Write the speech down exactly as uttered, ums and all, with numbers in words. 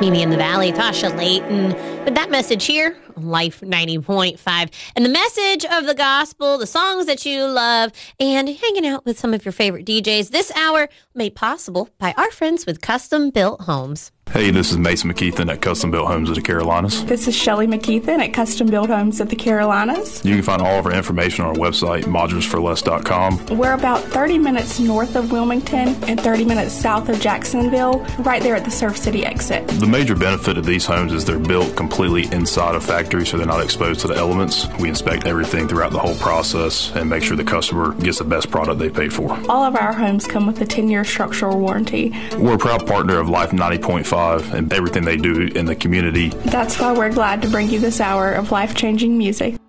Mimi in the Valley, Tasha Layton, with that message here on Life ninety point five. And the message of the gospel, the songs that you love, and hanging out with some of your favorite D Js this hour made possible by our friends with Custom Built Homes. Hey, this is Mason McKeithen at Custom Built Homes of the Carolinas. This is Shelly McKeithen at Custom Built Homes of the Carolinas. You can find all of our information on our website, modulars for less dot com. We're about thirty minutes north of Wilmington and thirty minutes south of Jacksonville, right there at the Surf City exit. The major benefit of these homes is they're built completely inside a factory, so they're not exposed to the elements. We inspect everything throughout the whole process and make sure the customer gets the best product they paid for. All of our homes come with a ten-year structural warranty. We're a proud partner of Life ninety point five and everything they do in the community. That's why we're glad to bring you this hour of life-changing music.